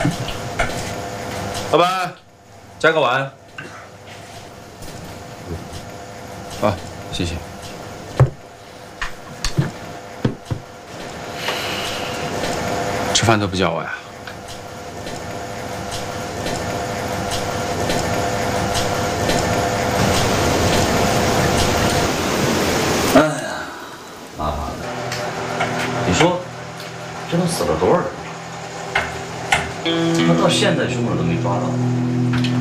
老板，加个碗。啊，谢谢。吃饭都不叫我呀？ 哎呀，麻烦了。你说，这都死了多少人了？怎么到现在凶手都没抓到？